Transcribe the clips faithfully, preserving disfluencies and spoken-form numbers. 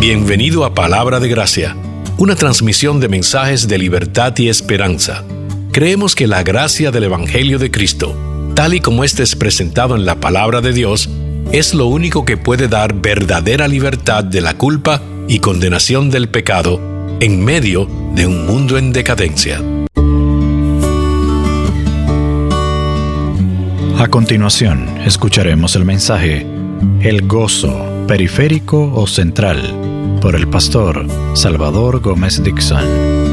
Bienvenido a Palabra de Gracia, una transmisión de mensajes de libertad y esperanza. Creemos que la gracia del Evangelio de Cristo, tal y como éste es presentado en la Palabra de Dios, es lo único que puede dar verdadera libertad de la culpa y condenación del pecado en medio de un mundo en decadencia. A continuación, escucharemos el mensaje El gozo, periférico o central, por el pastor Salvador Gómez Dixon.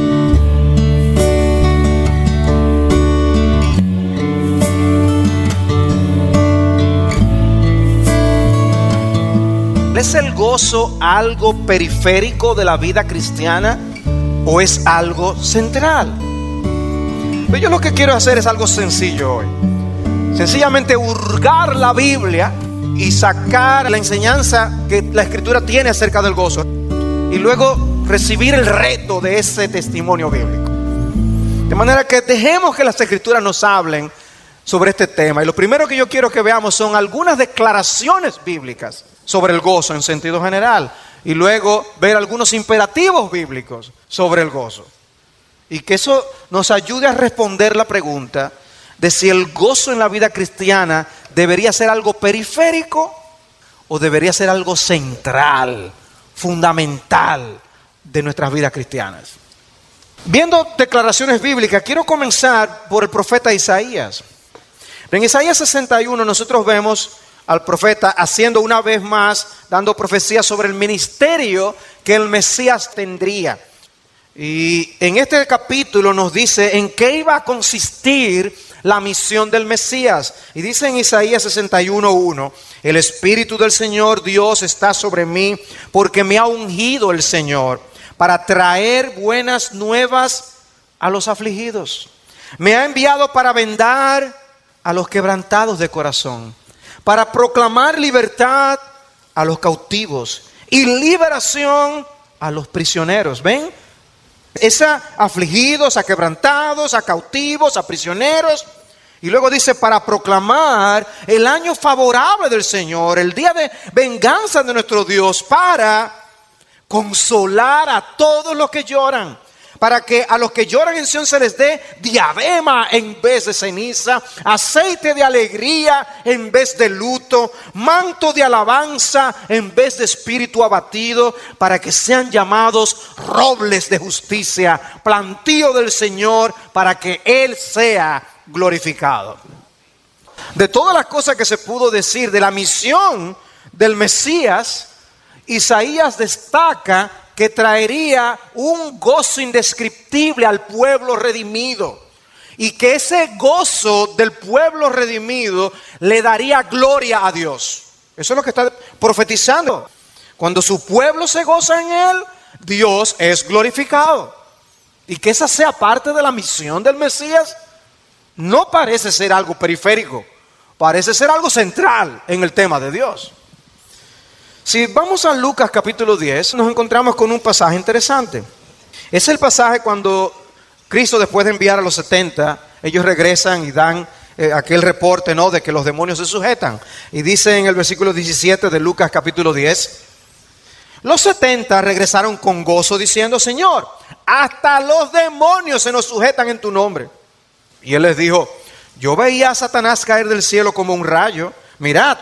¿Es el gozo algo periférico de la vida cristiana o es algo central? Pues yo lo que quiero hacer es algo sencillo hoy. Sencillamente hurgar la Biblia y sacar la enseñanza que la Escritura tiene acerca del gozo y luego recibir el reto de ese testimonio bíblico. De manera que dejemos que las Escrituras nos hablen sobre este tema. Y lo primero que yo quiero que veamos son algunas declaraciones bíblicas sobre el gozo en sentido general, y luego ver algunos imperativos bíblicos sobre el gozo, y que eso nos ayude a responder la pregunta de si el gozo en la vida cristiana debería ser algo periférico o debería ser algo central, fundamental de nuestras vidas cristianas. Viendo declaraciones bíblicas, quiero comenzar por el profeta Isaías. En Isaías sesenta y uno nosotros vemos al profeta haciendo una vez más, dando profecía sobre el ministerio que el Mesías tendría. Y en este capítulo nos dice en qué iba a consistir la misión del Mesías. Y dice en Isaías sesenta y uno uno, el Espíritu del Señor Dios está sobre mí, porque me ha ungido el Señor para traer buenas nuevas a los afligidos. Me ha enviado para vendar a los quebrantados de corazón, para proclamar libertad a los cautivos y liberación a los prisioneros. ¿Ven? Es a afligidos, a quebrantados, a cautivos, a prisioneros. Y luego dice, para proclamar el año favorable del Señor, el día de venganza de nuestro Dios, para consolar a todos los que lloran, para que a los que lloran en Sión se les dé diadema en vez de ceniza, aceite de alegría en vez de luto, manto de alabanza en vez de espíritu abatido, para que sean llamados robles de justicia, plantío del Señor, para que Él sea glorificado. De todas las cosas que se pudo decir de la misión del Mesías, Isaías destaca que traería un gozo indescriptible al pueblo redimido, y que ese gozo del pueblo redimido le daría gloria a Dios. Eso es lo que está profetizando. Cuando su pueblo se goza en Él, Dios es glorificado. Y que esa sea parte de la misión del Mesías, no parece ser algo periférico, parece ser algo central en el tema de Dios. Si vamos a Lucas capítulo diez, nos encontramos con un pasaje interesante. Es el pasaje cuando Cristo, después de enviar a los setenta, ellos regresan y dan eh, aquel reporte, ¿no?, de que los demonios se sujetan. Y dice en el versículo diecisiete de Lucas capítulo diez, los setenta regresaron con gozo diciendo, Señor, hasta los demonios se nos sujetan en tu nombre. Y Él les dijo, yo veía a Satanás caer del cielo como un rayo. Mirad,